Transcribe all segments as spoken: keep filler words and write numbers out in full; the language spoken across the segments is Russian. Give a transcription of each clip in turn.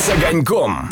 с огоньком.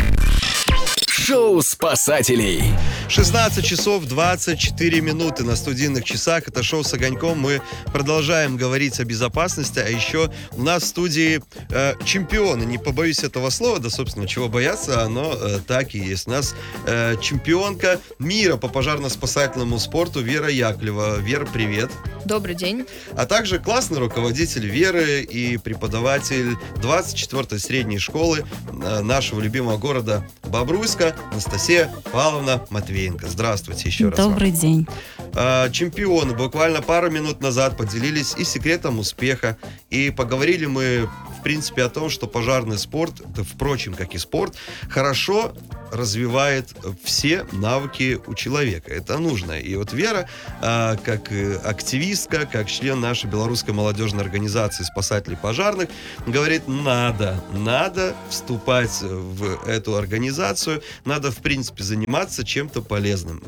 Шоу спасателей. шестнадцать часов двадцать четыре минуты на студийных часах. Это шоу с огоньком. Мы продолжаем говорить о безопасности. А еще у нас в студии э, чемпионы. Не побоюсь этого слова. Да, собственно, чего бояться. Оно э, так и есть. У нас э, чемпионка мира по пожарно-спасательному спорту Вера Яковлева. Вера, привет. Добрый день. А также классный руководитель Веры и преподаватель двадцать четвёртой средней школы э, нашего любимого города Бобруйска Анастасия Павловна Матвеенко. Здравствуйте еще раз. Добрый вам. день. Э, чемпионы буквально пару минут назад поделились и секретом успеха, и поговорили мы, в принципе, о том, что пожарный спорт, да, впрочем, как и спорт, хорошо развивает все навыки у человека. Это нужно. И вот Вера, э, как активистка, как член нашей белорусской молодежной организации спасателей пожарных, говорит, надо, надо вступать в эту организацию, надо, в принципе, заниматься чем-то полезным.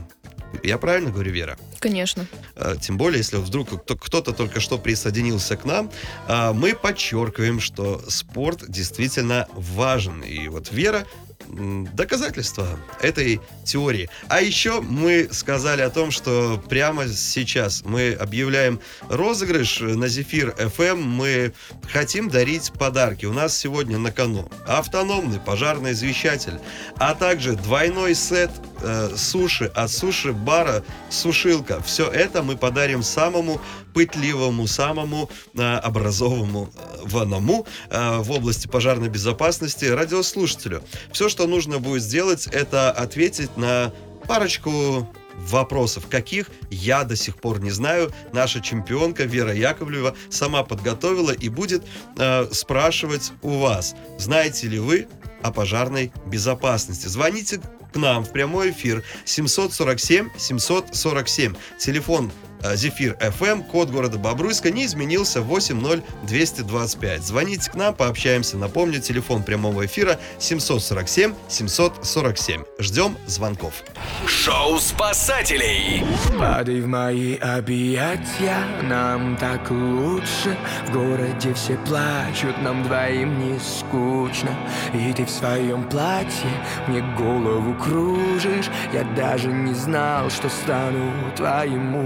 Я правильно говорю, Вера? Конечно. Тем более, если вдруг кто-то только что присоединился к нам, мы подчеркиваем, что спорт действительно важен. И вот Вера доказательство этой теории. А еще мы сказали о том, что прямо сейчас мы объявляем розыгрыш на Зефир эф эм. Мы хотим дарить подарки. У нас сегодня на кону автономный пожарный извещатель, а также двойной сет э, суши от суши-бара «Сушилка». Все это мы подарим самому пытливому, самому э, образованному ваному э, в области пожарной безопасности радиослушателю. Все, что нужно будет сделать, это ответить на парочку вопросов, каких я до сих пор не знаю. Наша чемпионка Вера Яковлева сама подготовила и будет э, спрашивать у вас, знаете ли вы о пожарной безопасности. Звоните к нам в прямой эфир семьсот сорок семь семьсот сорок семь. Телефон Зефир эф эм, код города Бобруйска не изменился, восемь ноль двести двадцать пять. Звоните к нам, пообщаемся. Напомню, телефон прямого эфира семьсот сорок семь семьсот сорок семь. Ждем звонков. Шоу спасателей. Падай в мои объятия, нам так лучше. В городе все плачут, нам двоим не скучно. И ты в своем платье мне голову кружишь. Я даже не знал, что стану твоим мужем.